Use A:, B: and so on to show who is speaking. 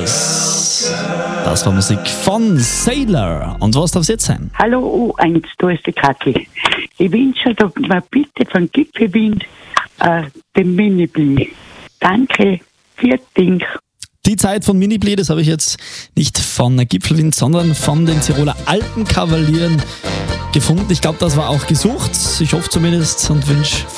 A: Girls. Das war Musik von Sailor. Und was darf es jetzt sein?
B: Hallo U1, da ist die Kathi. Ich wünsche mir bitte von Gipfelwind den Mini-Blee. Danke, vielen Dank.
A: Die Zeit von Mini-Blee, das habe ich jetzt nicht von Gipfelwind, sondern von den Tiroler Alpenkavalieren gefunden. Ich glaube, das war auch gesucht. Ich hoffe zumindest und wünsche